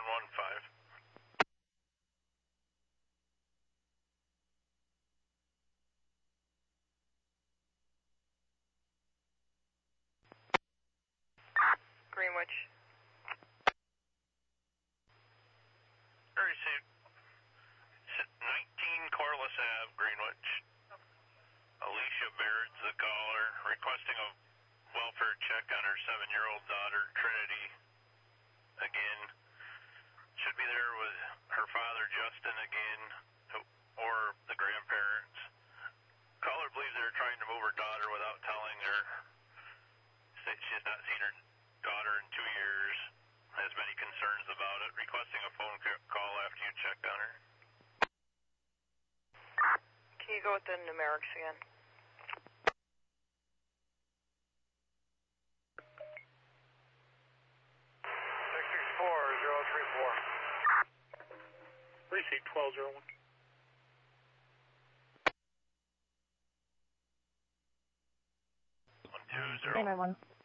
Greenwich. Received 19 Corliss Ave, Greenwich. Alicia Baird's the caller, requesting a welfare check on her 7-year-old daughter, Trinity. Again, should be there with her father, Justin, again, or the grandparents. Caller believes they're trying to move her daughter without telling her. She has not seen her daughter in 2 years. Has many concerns about it. Requesting a phone call after you checked on her. Can you go with the numerics again? Precinct 1201. 120.